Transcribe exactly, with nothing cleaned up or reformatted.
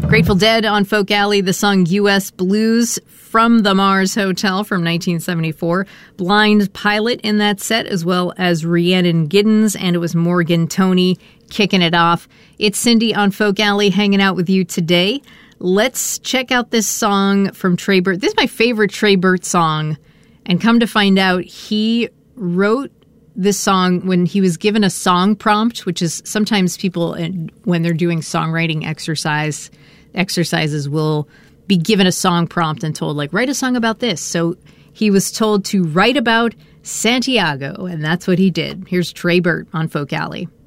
Grateful Dead on Folk Alley, the song U S Blues from the Mars Hotel from nineteen seventy-four. Blind Pilot in that set, as well as Rhiannon Giddens, and it was Morgan Toney kicking it off. It's Cindy on Folk Alley hanging out with you today. Let's check out this song from Trey Burt. This is my favorite Trey Burt song, and come to find out, he wrote this song when he was given a song prompt, which is sometimes people, when they're doing songwriting exercise exercises, will be given a song prompt and told, like, write a song about this. So he was told to write about Santiago, and that's what he did. Here's Trey Burt on Folk Alley.